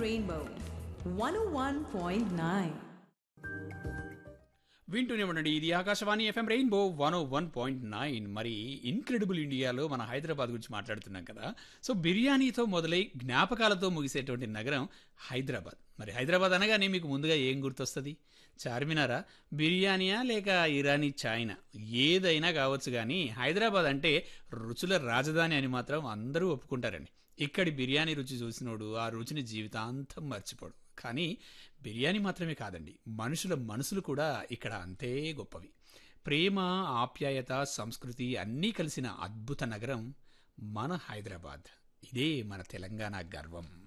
Rainbow 101.9. వింటూనే ఉండండి, ఇది ఆకాశవాణి ఎఫ్ఎం రెయిన్బో 101.9. మరి ఇన్క్రెడిబుల్ ఇండియాలో మన హైదరాబాద్ గురించి మాట్లాడుతున్నాం కదా. సో బిర్యానీతో మొదలై జ్ఞాపకాలతో ముగిసేటువంటి నగరం హైదరాబాద్. మరి హైదరాబాద్ అనగానే మీకు ముందుగా ఏం గుర్తొస్తుంది? చార్మినారా, బిర్యానీయా, లేక ఇరానీ చాయ్నా? ఏదైనా కావచ్చు, కానీ హైదరాబాద్ అంటే రుచుల రాజధాని అని మాత్రం అందరూ ఒప్పుకుంటారండి. ఇక్కడి బిర్యానీ రుచి చూసినోడు ఆ రుచిని జీవితాంతం మర్చిపోడు. కానీ బిర్యానీ మాత్రమే కాదండి, మనుషుల మనసులు కూడా ఇక్కడ అంతే గొప్పవి. ప్రేమ, ఆప్యాయత, సంస్కృతి అన్నీ కలిసిన అద్భుత నగరం మన హైదరాబాద్. ఇదే మన తెలంగాణ గర్వం.